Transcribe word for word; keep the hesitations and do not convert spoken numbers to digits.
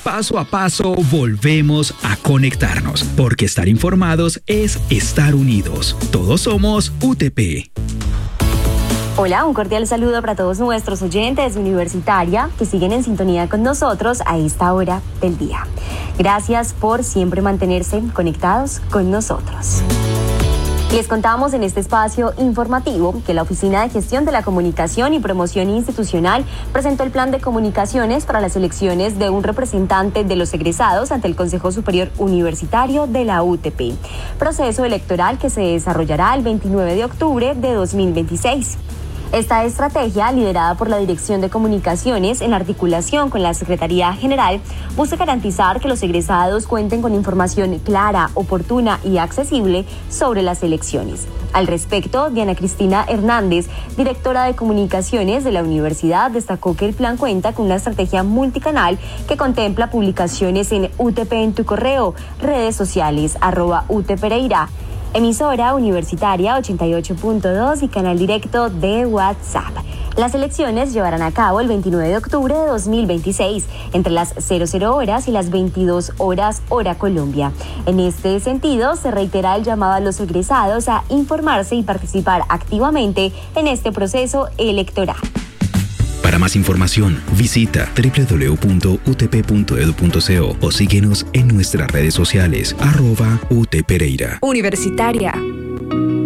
Paso a paso volvemos a conectarnos, porque estar informados es estar unidos. Todos somos U T P. Hola, un cordial saludo para todos nuestros oyentes de Universitaria que siguen en sintonía con nosotros a esta hora del día. Gracias por siempre mantenerse conectados con nosotros. Les contamos en este espacio informativo que la Oficina de Gestión de la Comunicación y Promoción Institucional presentó el plan de comunicaciones para las elecciones de un representante de los egresados ante el Consejo Superior Universitario de la U T P, proceso electoral que se desarrollará el veintinueve de octubre de dos mil veintiséis. Esta estrategia, liderada por la Dirección de Comunicaciones en articulación con la Secretaría General, busca garantizar que los egresados cuenten con información clara, oportuna y accesible sobre las elecciones. Al respecto, Diana Cristina Hernández, directora de Comunicaciones de la Universidad, destacó que el plan cuenta con una estrategia multicanal que contempla publicaciones en U T P en tu correo, redes sociales, arroba U T Pereira, emisora universitaria ochenta y ocho punto dos y canal directo de WhatsApp. Las elecciones llevarán a cabo el veintinueve de octubre de dos mil veintiséis, entre las cero cero horas y las veintidós horas hora Colombia. En este sentido, se reitera el llamado a los egresados a informarse y participar activamente en este proceso electoral. Para más información, visita doble u doble u doble u punto u t p punto e d u punto co o síguenos en nuestras redes sociales, arroba U T Pereira. Universitaria.